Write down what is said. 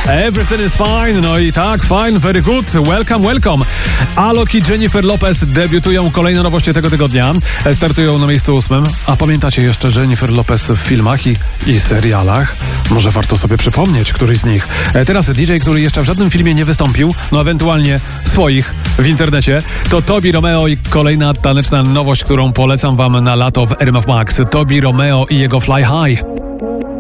Everything is fine. No i tak, fine, very good. Welcome. Alok i Jennifer Lopez debiutują. Kolejne nowości tego tygodnia. Startują na miejscu 8. A pamiętacie jeszcze Jennifer Lopez w filmach i serialach? Może warto sobie przypomnieć któryś z nich. Teraz DJ, który jeszcze w żadnym filmie nie wystąpił, no ewentualnie w swoich w internecie, to Tobi Romeo i kolejna taneczna nowość, którą polecam wam na lato w RMF Max. Tobi Romeo i jego Fly High.